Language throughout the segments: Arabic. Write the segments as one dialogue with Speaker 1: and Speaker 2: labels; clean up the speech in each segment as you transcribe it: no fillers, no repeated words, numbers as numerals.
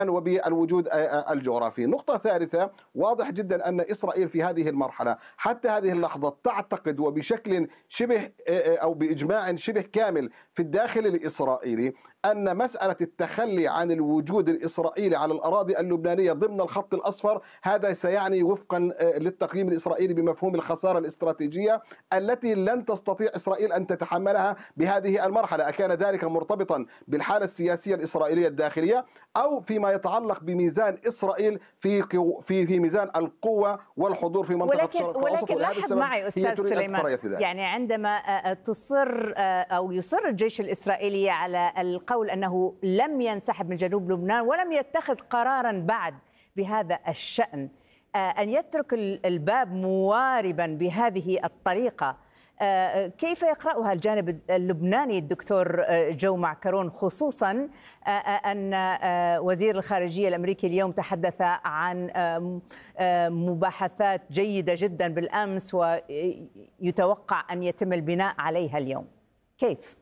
Speaker 1: وبالوجود الجغرافي. نقطة ثالثة، واضح جدا أن إسرائيل في هذه المرحلة حتى هذه اللحظة تعتقد وبشكل شبه أو بإجماع شبه كامل في الداخل الإسرائيلي أن مسألة التخلي عن الوجود الإسرائيلي على الأراضي اللبنانية ضمن الخط الأصفر هذا سيعني وفقا للتقييم الإسرائيلي بمفهوم الخسارة الاستراتيجية التي لن تستطيع إسرائيل أن تتحملها بهذه المرحلة. أكان ذلك مرتبطا بالحالة السياسية الإسرائيلية الداخلية أو فيما يتعلق بميزان إسرائيل في ميزان القوة والحضور في منطقة الشرق الأوسط.
Speaker 2: ولكن لاحظ معي أستاذ سليمان، يعني عندما تصر أو يصر الجيش الإسرائيلي على القول أنه لم ينسحب من جنوب لبنان ولم يتخذ قرارا بعد بهذا الشأن، أن يترك الباب مواربا بهذه الطريقة، كيف يقرأها الجانب اللبناني الدكتور جو معكرون، خصوصا أن وزير الخارجية الأمريكي اليوم تحدث عن مباحثات جيدة جدا بالأمس ويتوقع أن يتم البناء عليها اليوم؟ كيف؟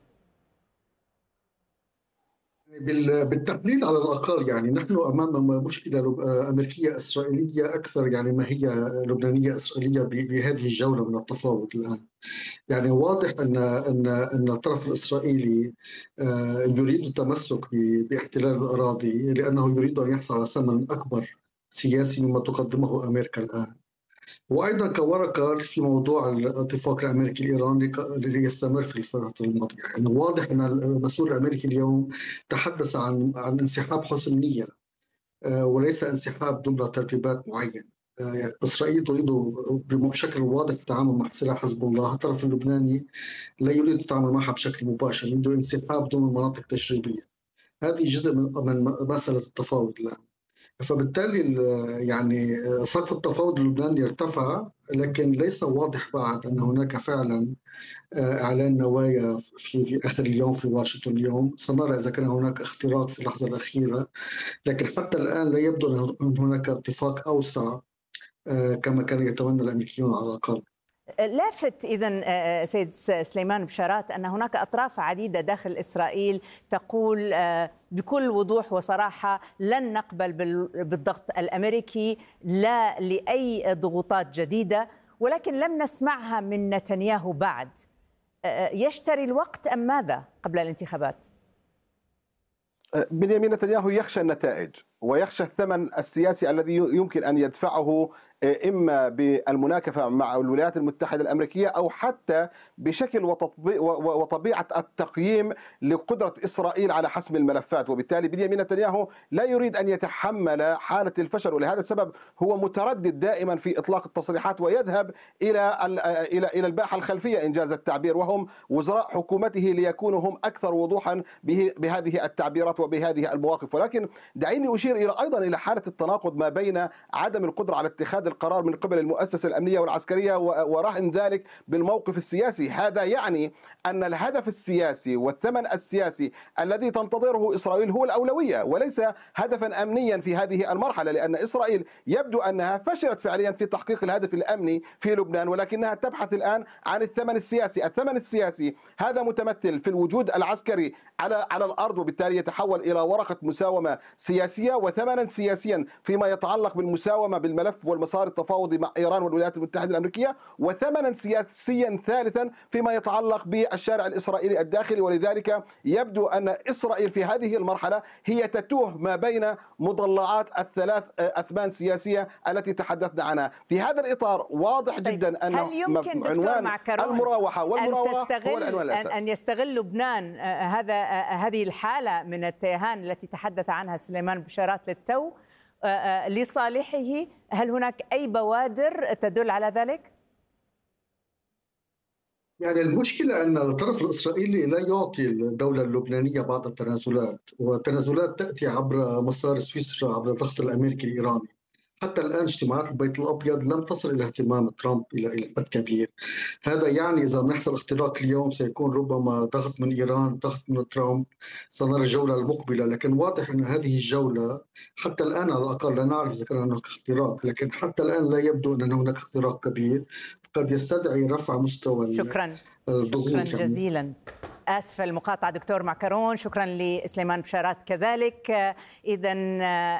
Speaker 3: بالتقليل على الأقل، يعني نحن أمام مشكلة أمريكية إسرائيلية أكثر يعني ما هي لبنانية إسرائيلية بهذه الجولة من التفاوض الآن. يعني واضح أن الطرف الإسرائيلي يريد التمسك باحتلال الأراضي لأنه يريد أن يحصل على ثمن أكبر سياسي مما تقدمه أمريكا الآن، وأيضا كورقة في موضوع الاتفاق الأمريكي الإيراني اللي يستمر في الفترة الماضية. يعني واضح أن المسؤول الأمريكي اليوم تحدث عن انسحاب حسن نية وليس انسحاب ضمن ترتيبات معينة. إسرائيل تريد بشكل واضح التعامل مع سلاح حزب الله، الطرف اللبناني لا يريد التعامل معها بشكل مباشر، يريد الانسحاب ضمن مناطق تجريبية. هذه جزء من مسألة التفاوض الآن. فبالتالي يعني سقف التفاوض اللبناني ارتفع، لكن ليس واضح بعد أن هناك فعلا إعلان نوايا في آخر اليوم في واشنطن اليوم. سنرى إذا كان هناك اختراق في اللحظة الأخيرة، لكن حتى الآن لا يبدو أن هناك اتفاق أوسع كما كان يتمنى الأمريكيون على الأقل.
Speaker 2: لافت إذن سيد سليمان بشارات أن هناك أطراف عديدة داخل إسرائيل تقول بكل وضوح وصراحة لن نقبل بالضغط الأمريكي لا لأي ضغوطات جديدة، ولكن لم نسمعها من نتنياهو بعد. يشتري الوقت أم ماذا قبل الانتخابات؟
Speaker 1: بنيامين نتنياهو يخشى النتائج ويخشى الثمن السياسي الذي يمكن أن يدفعه إما بالمناكفة مع الولايات المتحدة الأمريكية أو حتى بشكل وطبيعة التقييم لقدرة إسرائيل على حسم الملفات. وبالتالي بنيامين نتنياهو لا يريد أن يتحمل حالة الفشل، ولهذا السبب هو متردد دائما في إطلاق التصريحات ويذهب إلى الباحة الخلفية إنجاز التعبير، وهم وزراء حكومته ليكونوا هم أكثر وضوحا بهذه التعبيرات وبهذه المواقف. ولكن دعيني أشير أيضا إلى حالة التناقض ما بين عدم القدرة على اتخاذ القرار من قبل المؤسسة الأمنية والعسكرية ورهن ذلك بالموقف السياسي. هذا يعني أن الهدف السياسي والثمن السياسي الذي تنتظره إسرائيل هو الأولوية وليس هدفا أمنيا في هذه المرحلة، لأن إسرائيل يبدو أنها فشلت فعليا في تحقيق الهدف الأمني في لبنان، ولكنها تبحث الآن عن الثمن السياسي. الثمن السياسي هذا متمثل في الوجود العسكري على الأرض، وبالتالي يتحول إلى ورقة مساومة سياسية، وثمنا سياسيا فيما يتعلق بالمساومة بالملف والمسار التفاوضي مع إيران والولايات المتحدة الأمريكية، وثمنا سياسيا ثالثا فيما يتعلق بالشارع الإسرائيلي الداخلي. ولذلك يبدو أن إسرائيل في هذه المرحلة هي تتوه ما بين مضلعات الثلاث أثمان سياسية التي تحدثنا عنها. في هذا الإطار واضح جدا أن
Speaker 2: هل يمكن دكتور معكرون
Speaker 1: المراوحة هو العنوان الأساسي.
Speaker 2: أن يستغل لبنان هذه الحالة من التيهان التي تحدث عنها سليمان بشارات للتو لصالحه؟ هل هناك أي بوادر تدل على ذلك؟
Speaker 3: يعني المشكلة أن الطرف الإسرائيلي لا يعطي الدولة اللبنانية بعض التنازلات، والتنازلات تأتي عبر مسار سويسرا عبر الضغط الأمريكي الإيراني. حتى الآن اجتماعات البيت الأبيض لم تصل إلى اهتمام ترامب إلى حد كبير. هذا يعني إذا نحصل اختراق اليوم سيكون ربما ضغط من إيران، ضغط من ترامب. سنرى الجولة المقبلة، لكن واضح أن هذه الجولة حتى الآن على الأقل لا نعرف إذا كان هناك اختراق، لكن حتى الآن لا يبدو أن هناك اختراق كبير قد يستدعي رفع مستوى
Speaker 2: شكرا
Speaker 3: الضغوط.
Speaker 2: شكرا جزيلا. آسف المقاطعة دكتور معكرون، شكرا لسليمان بشارات كذلك. إذا